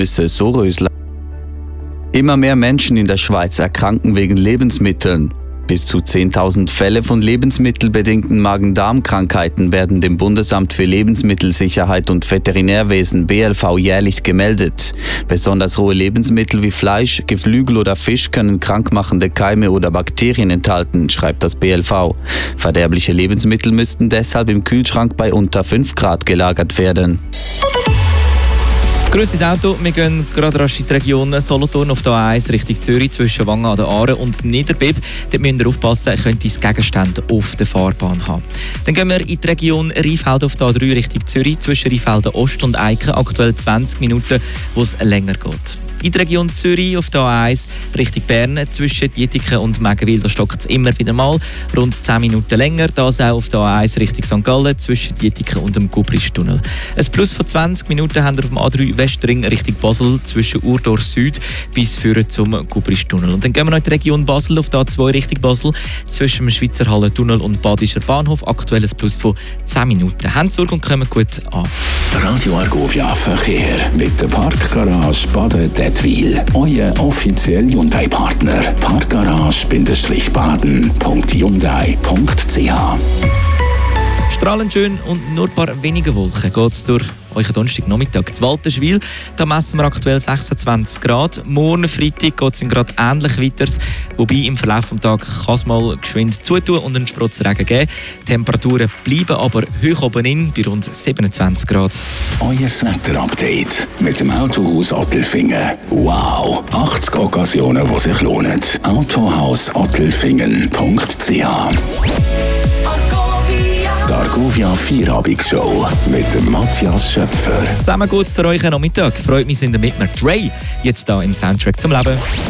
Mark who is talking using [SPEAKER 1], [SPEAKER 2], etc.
[SPEAKER 1] müsse so röseln. Immer mehr Menschen in der Schweiz erkranken wegen Lebensmitteln. Bis zu 10.000 Fälle von lebensmittelbedingten Magen-Darm-Krankheiten werden dem Bundesamt für Lebensmittelsicherheit und Veterinärwesen BLV jährlich gemeldet. Besonders rohe Lebensmittel wie Fleisch, Geflügel oder Fisch können krankmachende Keime oder Bakterien enthalten, schreibt das BLV. Verderbliche Lebensmittel müssten deshalb im Kühlschrank bei unter 5 Grad gelagert werden.
[SPEAKER 2] Grosses Auto, wir gehen gerade rasch in die Region Solothurn auf der A1 Richtung Zürich zwischen Wangen an der Aare und Niederbipp. Dort müsst ihr aufpassen, könnt ihr Gegenstände auf der Fahrbahn haben. Dann gehen wir in die Region Rheinfelden auf der A3 Richtung Zürich zwischen Rheinfelden Ost und Eiken. Aktuell 20 Minuten, wo es länger geht. In der Region Zürich auf der A1 Richtung Bern zwischen Dietiken und Megenwil, da stockt es immer wieder mal. Rund 10 Minuten länger, das auch auf der A1 Richtung St. Gallen zwischen Dietiken und dem Gubristunnel. Ein Plus von 20 Minuten haben wir auf dem A3 Westring Richtung Basel zwischen Urdorf Süd bis führen zum Gubristunnel. Und dann gehen wir noch in die Region Basel auf der A2 Richtung Basel zwischen dem Schweizer Hallentunnel und Badischer Bahnhof. Aktuell ein Plus von 10 Minuten. Habt Sorge und kommen gut an.
[SPEAKER 3] Radio Argovia Verkehr mit der Parkgarage Baden-Dettwil. Euer offizieller Hyundai-Partner. Parkgarage-baden.hyundai.ch.
[SPEAKER 2] Strahlend schön und nur ein paar wenige Wolken geht es durch euren Donnerstagnachmittag. Zu Waltenschwil, da messen wir aktuell 26 Grad. Morgen Freitag geht es gerade ähnlich weiter. Wobei im Verlauf des Tages kann es mal geschwind zutun und einen Sprotzregen geben. Die Temperaturen bleiben aber hoch oben in, bei rund 27 Grad.
[SPEAKER 3] Euer Wetterupdate mit dem Autohaus Ottelfingen. Wow, 80 Occasionen, die sich lohnen. Autohaus-Ottelfingen.ch. Die Argovia Feierabend-Show mit dem Matthias Schöpfer.
[SPEAKER 2] Zusammen geht's zu euch am Mittag. Freut mich, sind ihr mit mir. Dre, jetzt da im Soundtrack zum Leben.